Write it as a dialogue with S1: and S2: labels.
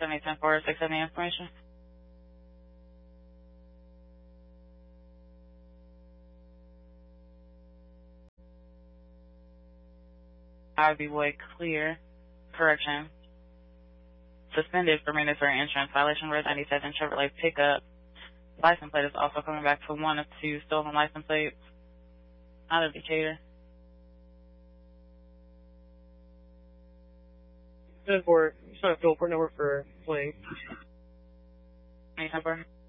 S1: 7010 670 information. Ivy Way clear. Correction. Suspended for mandatory insurance violation. Red 97 Chevrolet pickup. License plate is also coming back for one of two stolen license plates out of Decatur.
S2: 10-4, just trying to fill port number for plane.
S1: 10-4.